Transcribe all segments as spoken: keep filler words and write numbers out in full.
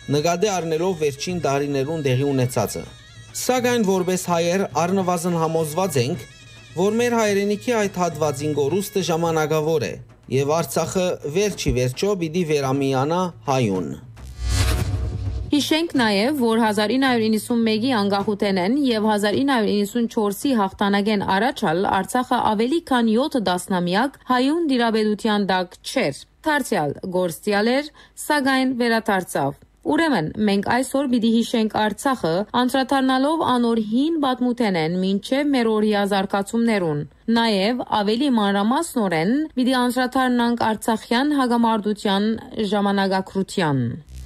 նկատի առնելով վերջին տարիներուն տեղի ունեցածը։ Սակայն որպես հայեր առնվազն համոզված ենք, որ մեր հայրենիքի այդ հատվածին գորուստը ժամանակավոր է եւ Արցախը վերջի վերջո պիտի վերամիանա հայուն։ Հիշենք նաև, որ հազար ինը հարյուր իննսունմեկի անկախութենեն եւ հազար ինը հարյուր իննսունչորսի հաղթանակեն առաջալ Արցախը ավելի քան յոթ տասնամյակ հայուն դիրաբեդության տակ չէր։ Դարձյալ գործիալ էր, սակայն վերադարձավ։ Ուրեմն, մենք այսօր պիտի հիշենք Արցախը, անդրադառնալով անոր հին պատմութենեն մինչև մեր օրյա զարգացումներուն։ Նաև ավելի մանրամասնորեն պիտի անդրադառնանք Արցախյան հագամարտության ժամանակակրթության։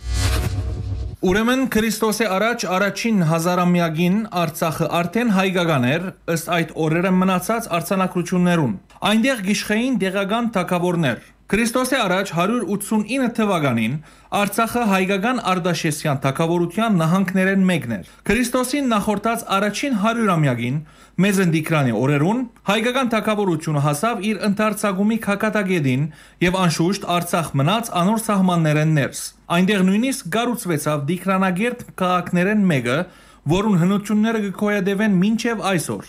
Ուրեմն Քրիստոսի առաջ առաջին հազարամյակին Արցախը արդեն հայկական էր, ըստ այդ օրերը մնացած արձանագրություններուն։ Այնտեղ գիշխեին տեղական թագավորներ։ Քրիստոսի առաջ հարյուր ութսունինը թվականին Արցախը հայկական Արտաշեսյան թագավորության նահանգներեն մեկն էր։ Քրիստոսին նախորդած առաջին հարյուրամյակին Մեզնդիկրանի օրերուն հայկական թագավորությունը հասավ իր ընդարձակումի քակատագետին եւ անշուշտ Արցախ մնաց անոր սահմաններեն ներս։ Այնտեղ նույնիսկ գառուցվեցավ Դիկրանագերտ քաղաքներեն մեկը, որուն հնությունները կգոյատևեն մինչև այսօր։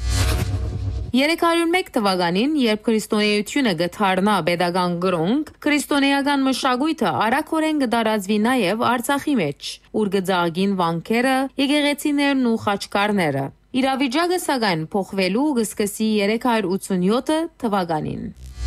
երեք հարյուր մեկ թվականին, երբ քրիստոնեությունը գթարնա pedagogan գրոնք, քրիստոնեական մշակույթը արագորեն կդարածվի նաև Արցախի մեջ, ուր գծաղգին վանքերը, եկեղեցիներն ու խաչքարները։ Իրավիճակը սակայն փոխվելու կսկսի երեք հարյուր ութսունյոթ թվականին։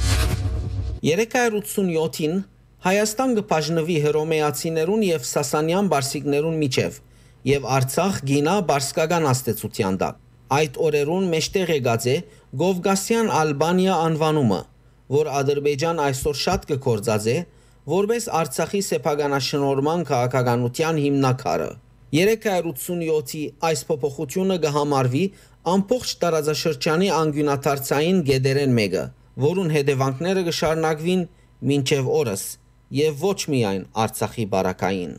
երեք հարյուր ութսունյոթին Հայաստան կբաժնվի հռոմեացիներուն եւ սասանյան բարսիկներուն միջև եւ Արցախ գինա բարսկական աստեցության տակ։ Այդ օրերուն մեջտեղ եկած է Կովկասյան Ալբանիա անվանումը, որ Ադրբեջան այսօր շատ կկործած է, որպես Արցախի սեփականաշնորհման քաղաքականության հիմնակարը։ երեք հարյուր ութսունյոթի այս փոփոխությունը կհամարվի ամբողջ տարածաշրջանի անկյունաթարցային գեդերեն մեկը, որուն հետևանքները կշարունակվին մինչև օրս եւ ոչ միայն Արցախի բարակային։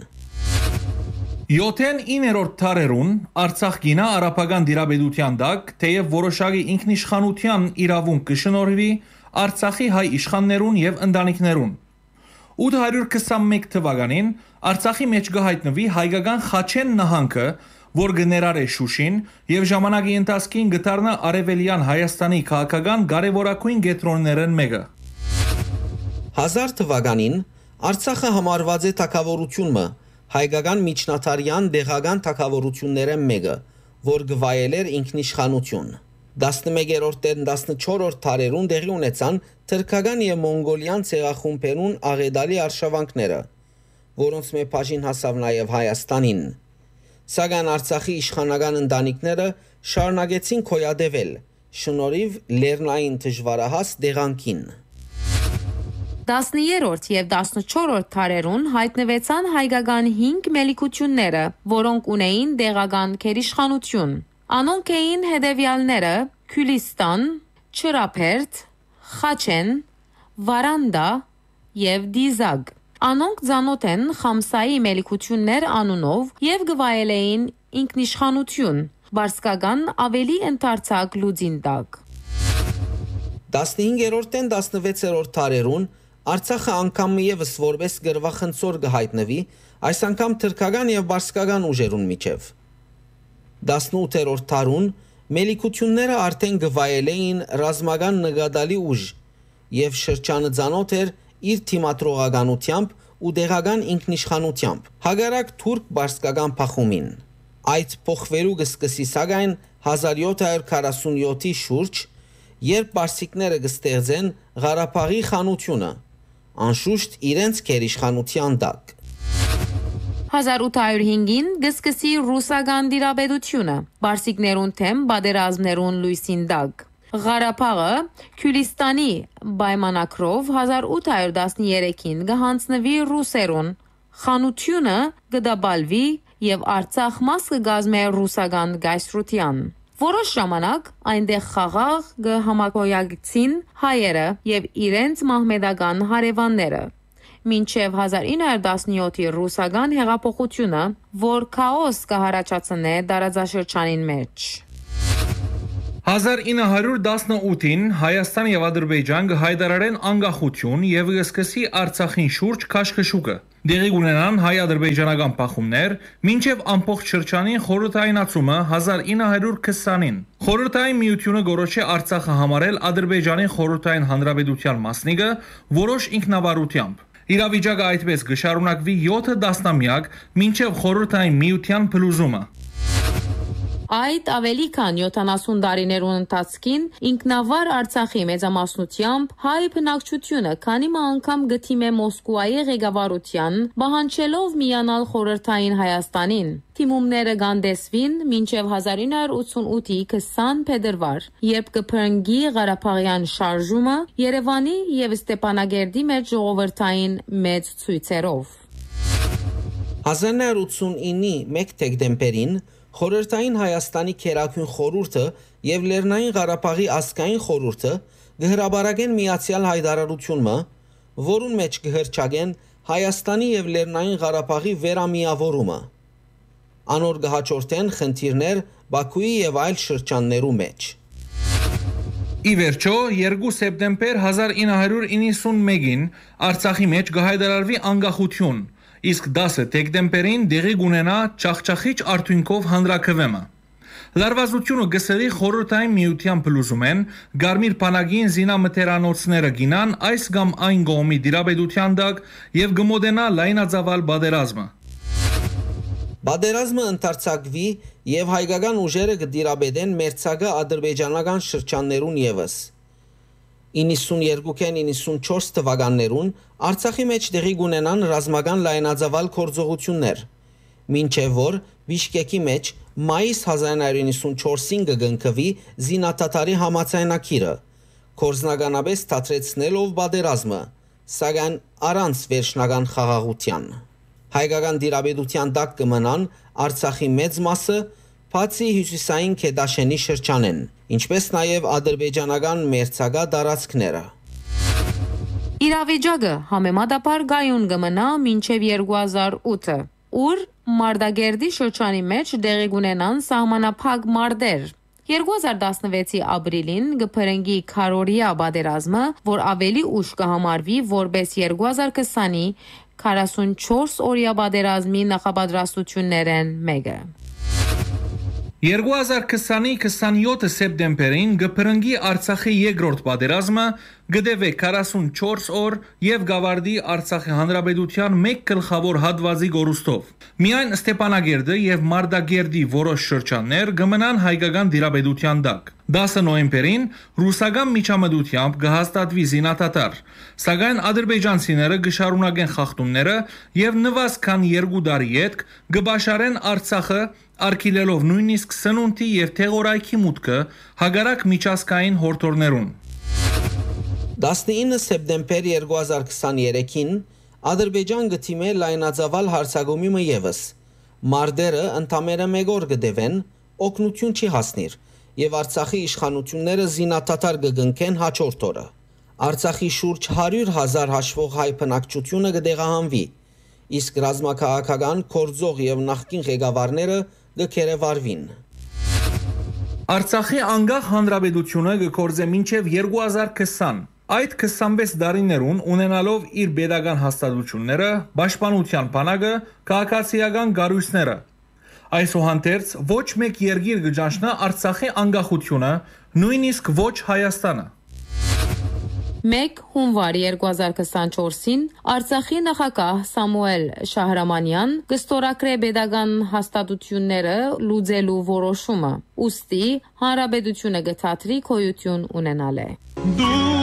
յոթ իններորդ դարերուն Արցախ գինա արաբական դիրաբեդության տակ, թեև որոշակի ինքնիշխանության իրավունք կշնորհվի Արցախի հայ իշխաններուն եւ ընտանիքներուն։ ութ հարյուր քսանմեկ թվականին Արցախի մեջ կհայտնվի հայկական Խաչեն նահանգը, որ կներառե Շուշին եւ ժամանակի ընթացքին կդառնա Արևելյան Հայաստանի քաղաքական կարևորագույն կետրոններն մեկը։ հազար թվականին Արցախը համարված է թագավորությունը հայկական միջնադարյան դեղական թագավորություններեն մեկը, որ գվայելեր ինքնիշխանություն։ տասնմեկերորդ-ն տասնչորրորդ դարերուն տեղի ունեցան թրքական եւ մոնգոլյան ցեղախումբերուն աղետալի արշավանքները, որոնց մի բաժին հասավ նաեւ Հայաստանին։ Սակայն Արցախի իշխանական ընտանիքները շարունակեցին քոյադևել, շնորհիվ լեռնային դժվարահաս դեղանքին։ տասներորդ եւ տասնչորրորդ դարերուն հայտնվեցան հայկական հինգ մելիքությունները, որոնք ունեին դեղական գերիշխանություն։ Անոնք էին հետևյալները՝ Քյուլիստան, Չրապերտ, Խաչեն, Վարանդա եւ Դիզագ։ Անոնք ծանոթ են Խամսայի մելիքություններ անունով եւ գվայելեին ինքնիշխանություն, բարսկական ավելի ընդարձակ լուծին տակ։ տասնհինգերորդ-ն տասնվեցերորդ դարերուն Արցախը անգամ եւս որպես գրվախնձոր կհայտնվի, այս անգամ թրքական եւ բարսկական ուժերուն միջև։ տասնութերորդ դարուն մելիքությունները արդեն գվայելեին ռազմական նկատալի ուժ եւ շրջանը ծանոթ էր իր թիմատրողականությամբ ու դեղական ինքնիշխանությամբ, հագարակ թուրք-բարսկական փախումին։ Այդ փոխվելու կսկսի սակայն հազար յոթ հարյուր քառասունյոթի շուրջ, երբ բարսիկները կստեղծեն Ղարաբաղի խանությունը, անշուշտ իրենց գերիշխանության տակ։ հազար ութ հարյուր հինգին կսկսի ռուսական դիրաբեդությունը, բարսիկներուն թեմ բادرազմներուն լույսին տակ։ Ղարաբաղը Քյուլիստանի պայմանակրով հազար ութ հարյուր տասներեքին կհանձնվի ռուսերուն, խանությունը կդաբալվի եւ Արցախ մաս կգազմե ռուսական գայսրության։ Որոշ ժամանակ այնտեղ խաղաղ կհամակոյակցին հայերը եւ իրենց մահմեդական հարևանները։ Մինչև հազար ինը հարյուր տասնյոթի ռուսական հեղափոխությունը, որ քաոս կհարաճացնե տարածաշրջանին մեջ։ հազար ինը հարյուր տասնութին Հայաստան եւ Ադրբեջան կհայտարարեն անկախություն եւ կսկսի Արցախին շուրջ քաշքշուկը։ Դեղի կունենան հայ-ադրբեջանական բախումներ, մինչև ամբողջ շրջանին խորհրդայնացումը հազար ինը հարյուր քսանին։ Խորհրդային միությունը գորոշ է Արցախը համարել Ադրբեջանի խորհրդային հանրապետության մասնիկը որոշ ինքնավարությամբ։ Իրավիճակը այդպես կշարունակվի յոթ տասնամյակ մինչև խորհրդային միության փլուզումը։ Այդ ավելի քան յոթանասուն տարիներուն ընթացքին ինքնավար Արցախի մեծամասնությամբ հայ բնակչությունը քանի անգամ գտիմ է Մոսկվայի ղեկավարության բանջելով միանալ խորհրդային Հայաստանին։ Թիմումները գանդեսվին մինչև հազար ինը հարյուր ութսունութի քսան փետրվար, երբ կփրկի Ղարաբաղյան շարժումը Երևանի եւ Ստեփանագերդի մեջ ժողովրդային մեծ ցույցերով։ հազար ինը հարյուր ութսունինի մեկ դեկտեմբերին Խորհրդային Հայաստանի Քերակույն խորհուրդը եւ Լեռնային Ղարաբաղի ազգային խորհուրդը գհրաբարագեն միացյալ հայտարարությունը, որուն մեջ կհրճագեն Հայաստանի եւ Լեռնային Ղարաբաղի վերամիավորումը։ Անոր կհաջորդեն խնդիրներ Բաքուի եւ այլ շրջաններու մեջ։ Ի վերջո, երկու սեպտեմբեր հազար ինը հարյուր իննսունմեկին Արցախի մեջ կհայտարարվի անկախություն, իսկ դասը դեկտեմբերին դեղի կունենա ճախճախիչ արդյունքով հանրաքվեմը։ Լարվածությունը գսերի խորհրդային միության փլուզումեն Գարմիր բանակին զինամթերանոցները գինան այս կամ այն կողմի դիրապետության տակ եւ գմոդենա լայնածավալ բادرազմը։ Բادرազմը ընթարցակվի եւ հայկական ուժերը կդիրապետեն մերձակա ադրբեջանական շրջաններուն եւս։ իննսունյերկու իննսունչորս թվականներուն Արցախի մեջ տեղի կունենան ռազմական լայնածավալ գործողություններ, մինչև որ Բիշկեկի մեջ մայիս հազար ինը հարյուր իննսունչորսին կգնքվի զինադատարի համաձայնագիրը, կորզնականապես թատրեցնելով բادرազմը, սակայն առանց վերջնական խաղաղության։ Հայկական դիրապետության տակ կմնան Արցախի մեծ մասը, բացի հյուսիսային Քեդաշենի շրջանեն, ինչպես նաև ադրբեջանական մերձակա տարածքները։ Իրավիճակը համեմատաբար գայուն կմնա մինչև երկու հազար ութը, ուր Մարտակերտի շրջանի մեջ տեղի կունենան սահմանափակ մարտեր։ երկու հազար տասնվեցի ապրիլին կփրկի քարորիա բادرազմը, որ ավելի ուշ կհամարվի որպես երկու հազար քսանի քառասունչորս օրյա բادرազմի նախապատրաստություններն մեկը։ երկու հազար քսանի քսանյոթ սեպտեմբերին կփրկի Արցախի երկրորդ բادرազմը, գտևե քառասունչորս օր եւ գավարդի Արցախի հանրապետության մեկ գլխավոր հատվածի գորուստով։ Միայն Ստեփանագերդը եւ Մարտակերտի որոշ շրջաններ կմնան հայկական դիրապետության տակ։ դասը նոյեմբերին ռուսական միջամտությամբ կհաստատվի զինադատար, սակայն ադրբեջանցիները կշարունակեն խախտումները եւ նվազ քան երկու տարի յետք կբաշարեն Արցախը, արգելելով նույնիսկ սնունդի եւ թեղորայքի մուտքը հագարակ միջազգային հորդորներուն։ տասնինը սեպտեմբեր երկու հազար քսաներեքին Ադրբեջան գտիմե լայնածավալ հարցակումիմը եւս։ Մարտերը ընդամենը մեկ օր կդևեն, օգնություն չի հասնիր, եւ Արցախի իշխանությունները զինադատար կգնքեն հաջորդ օրը։ Արցախի շուրջ հարյուր հազար հաշվող հայ բնակչությունը կդեղահանվի, իսկ ռազմաքաղաքական կորձող եւ նախկին ղեկավարները կքերեվարվին։ Արցախի անկախ հանրապետությունը կկործե մինչև երկու հազար քսան։ Այդ քսանվեց տարիներուն ունենալով իր pedagogan հաստատությունները, պաշտպանության բանակը, քաղաքացիական կառույցները։ Այսուհանդերձ ոչ մեկ երկիր կճանչնա Արցախի անկախությունը, նույնիսկ ոչ Հայաստանը։ մեկ հունվար երկու հազար քսանչորսին Արցախի նախագահ Սամուել Շահրամանյան կստորագրե pedagogan հաստատությունները լուծելու որոշումը, ուստի հանրապետությունը կթատրի գոյություն ունենալ է։